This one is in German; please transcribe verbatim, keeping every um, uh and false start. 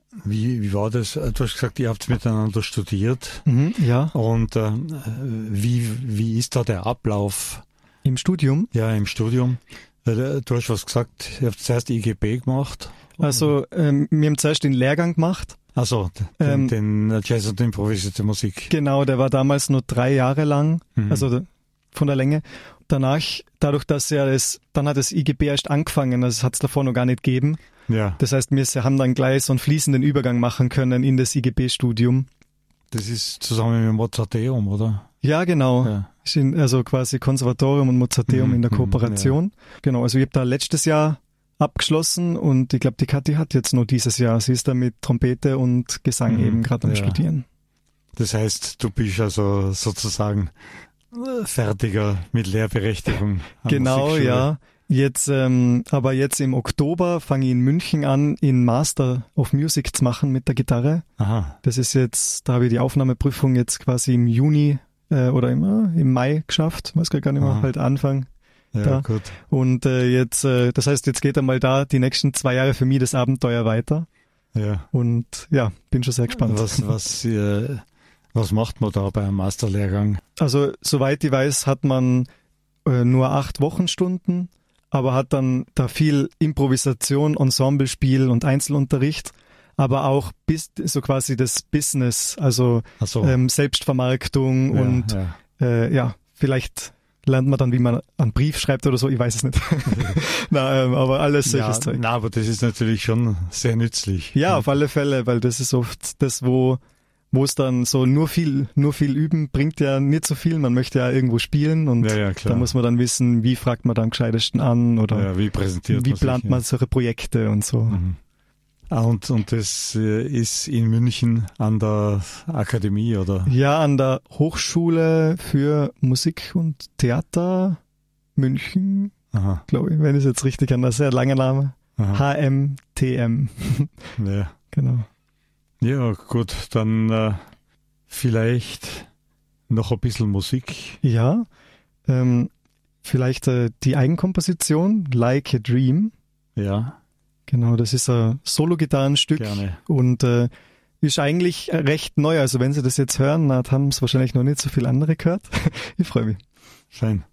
Wie, wie war das? Du hast gesagt, ihr habt miteinander studiert. Mhm, ja. Und äh, wie, wie ist da der Ablauf? Im Studium? Ja, im Studium. Du hast was gesagt, ihr habt zuerst I G B gemacht. Also ähm, wir haben zuerst den Lehrgang gemacht. Also den, ähm, den Jazz und improvisierte Musik. Genau, der war damals nur drei Jahre lang, mhm. also von der Länge. Danach, dadurch, dass ja das, dann hat das I G B erst angefangen, also es hat es davor noch gar nicht gegeben. Ja. Das heißt, wir haben dann gleich so einen fließenden Übergang machen können in das I G B-Studium. Das ist zusammen mit Mozarteum, oder? Ja, genau. Ja. Also quasi Konservatorium und Mozarteum mhm, in der Kooperation. Ja. Genau, also ich habe da letztes Jahr abgeschlossen und ich glaube, die Kathi hat jetzt nur dieses Jahr. Sie ist da mit Trompete und Gesang mhm, eben gerade am ja. Studieren. Das heißt, du bist also sozusagen fertiger mit Lehrberechtigung. Genau, ja. Jetzt, ähm, aber jetzt im Oktober fange ich in München an, in Master of Music zu machen mit der Gitarre. Aha. Das ist jetzt, da habe ich die Aufnahmeprüfung jetzt quasi im Juni äh, oder im, äh, im Mai geschafft. Weiß gar nicht mehr, Aha. halt Anfang. Ja, da. gut. Und äh, jetzt, äh, das heißt, jetzt geht einmal da die nächsten zwei Jahre für mich das Abenteuer weiter. Ja. Und ja, bin schon sehr gespannt. Was, was, äh, was macht man da bei einem Masterlehrgang? Also, soweit ich weiß, hat man äh, nur acht Wochenstunden, aber hat dann da viel Improvisation, Ensemblespiel und Einzelunterricht, aber auch bis, so quasi das Business, also so. ähm, Selbstvermarktung ja, und ja. Äh, ja, vielleicht lernt man dann, wie man einen Brief schreibt oder so, ich weiß es nicht. na, ähm, aber alles solches ja, Zeug. Na, aber das ist natürlich schon sehr nützlich. Ja, auf alle Fälle, weil das ist oft das, wo wo es dann so nur viel nur viel üben bringt ja nicht so viel. Man möchte ja irgendwo spielen und ja, ja, da muss man dann wissen, wie fragt man dann am gescheitesten an oder ja, wie präsentiert wie man plant sich, man ja. solche Projekte und so. Mhm. Ah, und, und das ist in München an der Akademie, oder? Ja, an der Hochschule für Musik und Theater München, glaube ich, wenn ich es jetzt richtig an, das ist ein langer Name. Aha. H M T M. Ja. Genau. Ja, gut, dann äh, vielleicht noch ein bisschen Musik. Ja, ähm, vielleicht äh, die Eigenkomposition Like a Dream. Ja. Genau, das ist ein Solo-Gitarrenstück. Gerne. Und äh, ist eigentlich recht neu. Also wenn Sie das jetzt hören, dann haben es wahrscheinlich noch nicht so viele andere gehört. Ich freue mich. Schön.